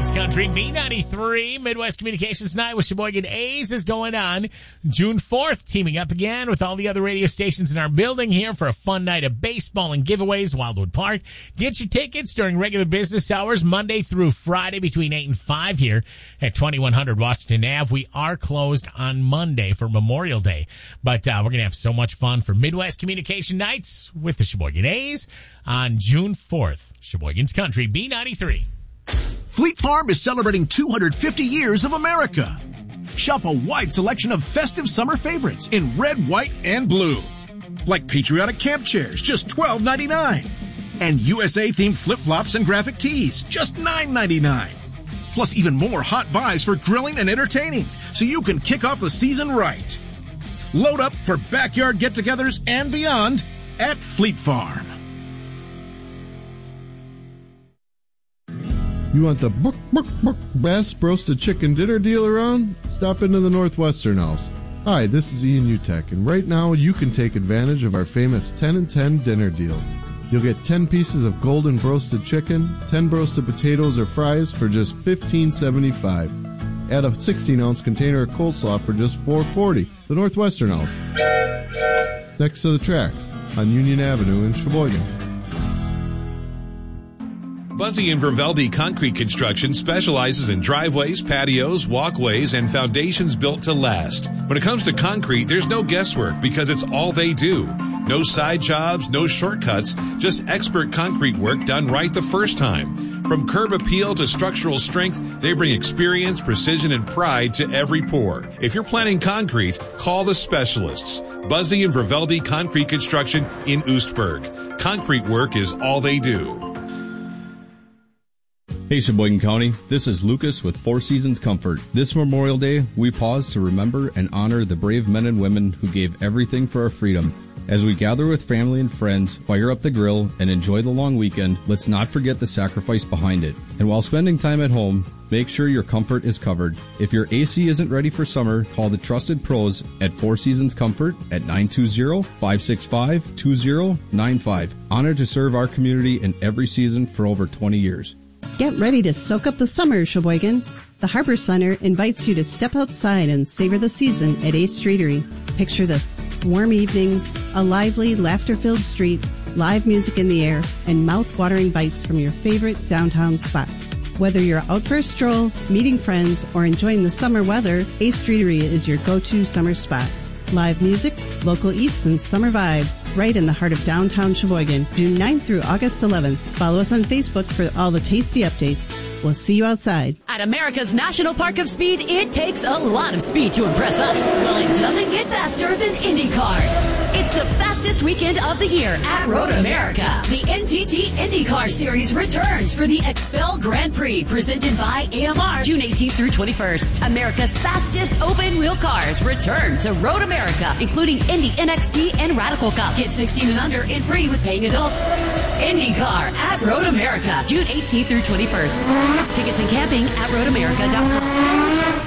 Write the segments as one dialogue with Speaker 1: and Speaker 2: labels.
Speaker 1: Sheboygan's Country, B93, Midwest Communications Night with Sheboygan A's is going on June 4th, teaming up again with all the other radio stations in our building here for a fun night of baseball and giveaways, Wildwood Park. Get your tickets during regular business hours, Monday through Friday between 8 and 5 here at 2100 Washington Ave. We are closed on Monday for Memorial Day, but we're going to have so much fun for Midwest Communication Nights with the Sheboygan A's on June 4th. Sheboygan's Country, B93.
Speaker 2: Fleet Farm is celebrating 250 years of America. Shop a wide selection of festive summer favorites in red, white, and blue. Like patriotic camp chairs, just $12.99. And USA-themed flip-flops and graphic tees, just $9.99. Plus even more hot buys for grilling and entertaining, so you can kick off the season right. Load up for backyard get-togethers and beyond at Fleet Farm.
Speaker 3: You want the best roasted chicken dinner deal around? Stop into the Northwestern House. Hi, this is Ian Utek, and right now you can take advantage of our famous 10 and 10 dinner deal. You'll get 10 pieces of golden roasted chicken, 10 roasted potatoes or fries for just $15.75. Add a 16-ounce container of coleslaw for just $4.40. The Northwestern House, next to the tracks on Union Avenue in Sheboygan.
Speaker 4: Buzzy and Verveldi Concrete Construction specializes in driveways, patios, walkways, and foundations built to last. When it comes to concrete, there's no guesswork because it's all they do. No side jobs, no shortcuts, just expert concrete work done right the first time. From curb appeal to structural strength, they bring experience, precision, and pride to every pour. If you're planning concrete, call the specialists. Buzzy and Verveldi Concrete Construction in Oostburg. Concrete work is all they do.
Speaker 5: Hey Sheboygan County, this is Lucas with Four Seasons Comfort. This Memorial Day, we pause to remember and honor the brave men and women who gave everything for our freedom. As we gather with family and friends, fire up the grill, and enjoy the long weekend, let's not forget the sacrifice behind it. And while spending time at home, make sure your comfort is covered. If your AC isn't ready for summer, call the trusted pros at Four Seasons Comfort at 920-565-2095. Honored to serve our community in every season for over 20 years.
Speaker 6: Get ready to soak up the summer, Sheboygan. The Harbor Center invites you to step outside and savor the season at Ace Streetery. Picture this: warm evenings, a lively, laughter-filled street, live music in the air, and mouth-watering bites from your favorite downtown spots. Whether you're out for a stroll, meeting friends, or enjoying the summer weather, Ace Streetery is your go-to summer spot. Live music, local eats, and summer vibes right in the heart of downtown Sheboygan, June 9th through August 11th. Follow us on Facebook for all the tasty updates. We'll see you outside.
Speaker 7: At America's National Park of Speed, it takes a lot of speed to impress us. Well, it doesn't get faster than IndyCar. It's the fastest weekend of the year at Road America. The NTT IndyCar Series returns for the Expel Grand Prix, presented by AMR, June 18th through 21st. America's fastest open-wheel cars return to Road America, including Indy NXT and Radical Cup. Get 16 and under and free with paying adults. IndyCar at Road America, June 18th through 21st. Tickets and camping at roadamerica.com.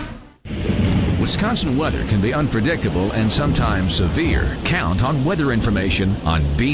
Speaker 8: Wisconsin weather can be unpredictable and sometimes severe. Count on weather information on B